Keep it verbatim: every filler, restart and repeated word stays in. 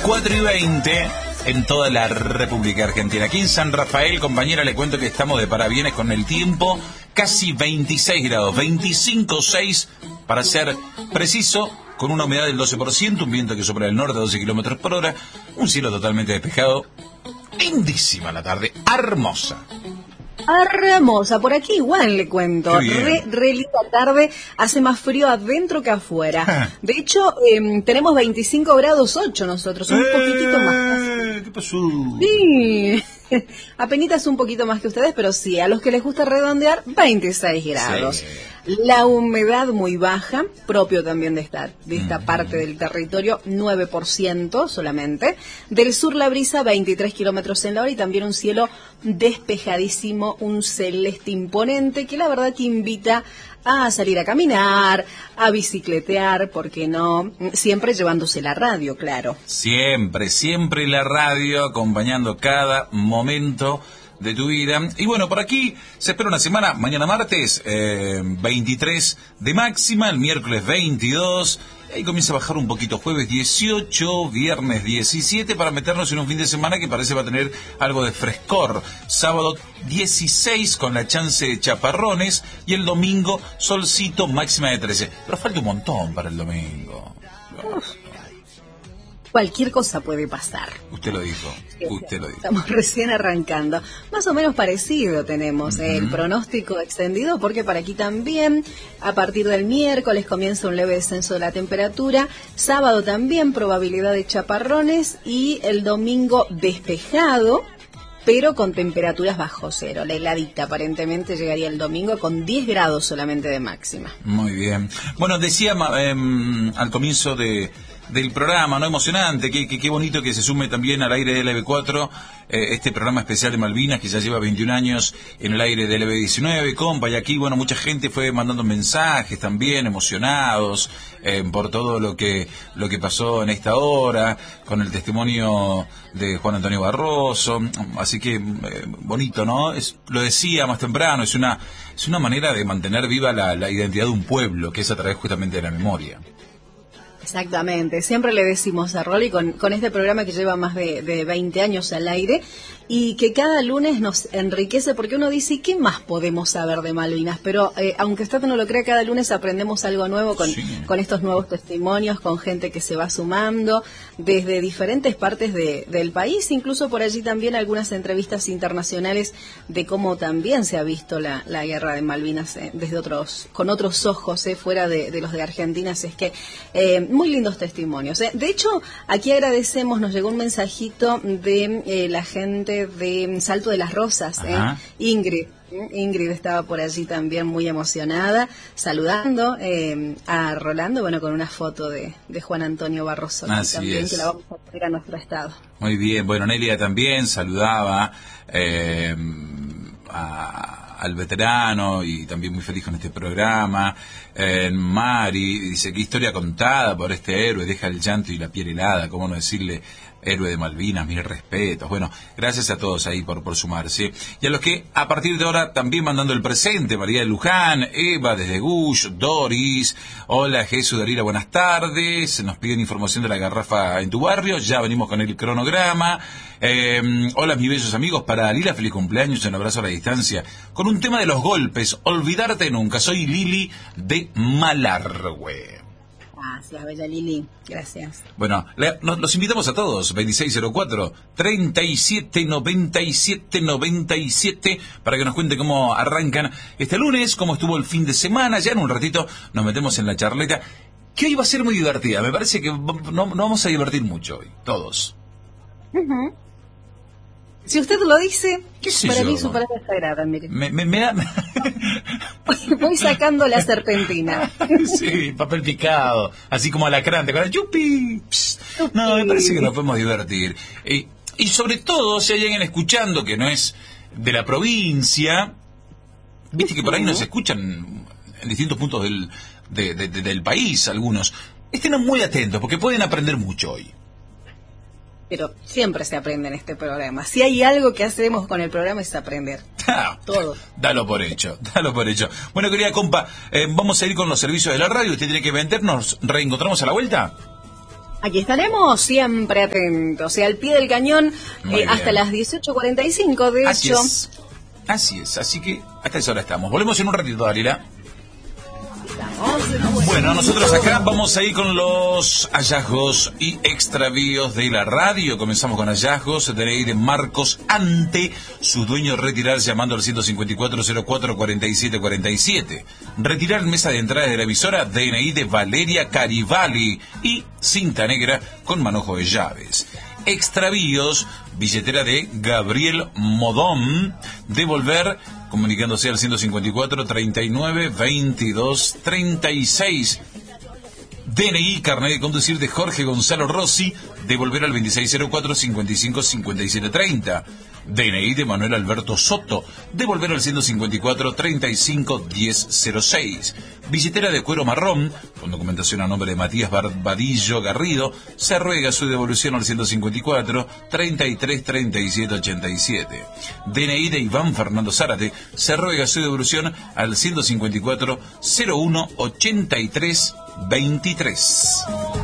cuatro y veinte en toda la República Argentina. Aquí en San Rafael, compañera, le cuento que estamos de parabienes con el tiempo. Casi veintiséis grados, veinticinco punto seis para ser preciso, con una humedad del doce por ciento, un viento que sopla del norte a doce kilómetros por hora, un cielo totalmente despejado. Lindísima la tarde, hermosa. Hermosa, por aquí igual le cuento, re, re linda tarde, hace más frío adentro que afuera. De hecho, eh, tenemos veinticinco grados ocho nosotros, un eh, poquitito más. ¿Qué pasó? Sí, apenitas un poquito más que ustedes, pero sí, a los que les gusta redondear, veintiséis grados. Sí. La humedad muy baja, propio también de esta, de esta mm. parte del territorio, nueve por ciento solamente. Del sur la brisa, veintitrés kilómetros en la hora y también un cielo despejadísimo, un celeste imponente que la verdad que invita a salir a caminar, a bicicletear, ¿por qué no? Siempre llevándose la radio, claro. Siempre, siempre la radio acompañando cada momento de tu vida. Y bueno, por aquí se espera una semana, mañana martes, eh, veintitrés de máxima, el miércoles veintidós, ahí comienza a bajar un poquito, jueves dieciocho, viernes diecisiete, para meternos en un fin de semana que parece va a tener algo de frescor. Sábado dieciséis con la chance de chaparrones y el domingo solcito, máxima de trece. Pero falta un montón para el domingo. Uf. Cualquier cosa puede pasar. Usted lo dijo, usted lo dijo. Estamos recién arrancando. Más o menos parecido tenemos uh-huh. el pronóstico extendido, porque para aquí también, a partir del miércoles comienza un leve descenso de la temperatura, sábado también probabilidad de chaparrones y el domingo despejado, pero con temperaturas bajo cero. La heladita aparentemente llegaría el domingo con diez grados solamente de máxima. Muy bien. Bueno, decía eh, al comienzo de... del programa, ¿no? Emocionante, qué, qué, qué bonito que se sume también al aire de L B cuatro, eh, este programa especial de Malvinas que ya lleva veintiún años en el aire de L B diecinueve, compa, y aquí, bueno, mucha gente fue mandando mensajes también, emocionados, eh, por todo lo que, lo que pasó en esta hora, con el testimonio de Juan Antonio Barroso, así que, eh, bonito, ¿no? Es, lo decía más temprano, es una, es una manera de mantener viva la, la identidad de un pueblo, que es a través justamente de la memoria. Exactamente, siempre le decimos a Rolly con, con este programa que lleva más de, de veinte años al aire y que cada lunes nos enriquece porque uno dice, ¿y qué más podemos saber de Malvinas? Pero eh, aunque usted no lo crea, cada lunes aprendemos algo nuevo con, sí. con estos nuevos testimonios, con gente que se va sumando desde diferentes partes de, del país, incluso por allí también algunas entrevistas internacionales de cómo también se ha visto la, la guerra de Malvinas eh, desde otros, con otros ojos, eh, fuera de, de los de Argentina, así es que eh, muy lindos testimonios. Eh. De hecho, aquí agradecemos, nos llegó un mensajito de eh, la gente de Salto de las Rosas, eh. Ingrid. Ingrid estaba por allí también muy emocionada, saludando eh, a Rolando, bueno, con una foto de, de Juan Antonio Barroso, Así también es. que la vamos a poner a nuestro estado. Muy bien, bueno, Nelia también saludaba eh, a... al veterano y también muy feliz con este programa. Eh, Mari dice, qué historia contada por este héroe, deja el llanto y la piel helada, cómo no decirle héroe de Malvinas, mis respetos. Bueno, gracias a todos ahí por, por sumarse. Y a los que a partir de ahora también mandando el presente, María de Luján, Eva desde Gush, Doris, hola Jesús Darira, buenas tardes, nos piden información de la garrafa en tu barrio, ya venimos con el cronograma. Eh, hola mis bellos amigos, para Lila feliz cumpleaños, un abrazo a la distancia, con un tema de los golpes, olvidarte nunca, soy Lili de Malargüe. Gracias, bella Lili, gracias. Bueno, le, nos, los invitamos a todos, veintiséis cero cuatro, treinta y siete noventa y siete noventa y siete, para que nos cuente cómo arrancan este lunes, cómo estuvo el fin de semana. Ya en un ratito nos metemos en la charleta, que hoy va a ser muy divertida. Me parece que no, no vamos a divertir mucho hoy, todos. Uh-huh. Si usted lo dice, ¿qué sé para yo? mí su palabra es sagrada, mire. Me, me, me da... Voy sacando la serpentina. Sí, papel picado, así como alacrán, ¿te acuerdas? ¡Yupi! No, me parece que nos podemos divertir. Y, y sobre todo, si hay alguien escuchando que no es de la provincia, viste que por ahí nos escuchan en distintos puntos del, de, de, de, del país, algunos. Estén muy atentos, porque pueden aprender mucho hoy. Pero siempre se aprende en este programa. Si hay algo que hacemos con el programa es aprender. Ah, todo. Dalo por hecho, dalo por hecho. Bueno, querida compa, eh, vamos a ir con los servicios de la radio. Usted tiene que vendernos. ¿Reencontramos a la vuelta? Aquí estaremos siempre atentos, y al pie del cañón, eh, hasta las dieciocho cuarenta y cinco, de Así hecho. Es. Así es, así que hasta esa hora estamos. Volvemos en un ratito, Dalila. Bueno, nosotros acá vamos a ir con los hallazgos y extravíos de la radio. Comenzamos con hallazgos. D N I de Marcos Ante, su dueño retirar llamando al ciento cincuenta y cuatro cero cuatro cuarenta y siete cuarenta y siete. Retirar mesa de entrada de la emisora. D N I de Valeria Carivali y cinta negra con manojo de llaves. Extravíos, billetera de Gabriel Modón, devolver comunicándose al ciento cincuenta y cuatro treinta y nueve veintidós treinta y seis. D N I, carnet de conducir de Jorge Gonzalo Rossi, devolver al veintiséis cero cuatro cincuenta y cinco cincuenta y siete treinta. D N I de Manuel Alberto Soto, devolver al ciento cincuenta y cuatro treinta y cinco diez cero seis. Billetera de cuero marrón, con documentación a nombre de Matías Barbadillo Garrido, se ruega su devolución al ciento cincuenta y cuatro treinta y tres treinta y siete ochenta y siete. D N I de Iván Fernando Zárate, se ruega su devolución al ciento cincuenta y cuatro cero uno ochenta y tres veintitrés.